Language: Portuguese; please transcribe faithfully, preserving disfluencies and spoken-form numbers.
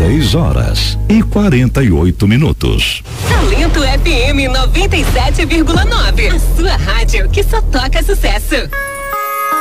dez horas e quarenta e oito minutos. Talento F M noventa e sete vírgula nove. A sua rádio que só toca sucesso.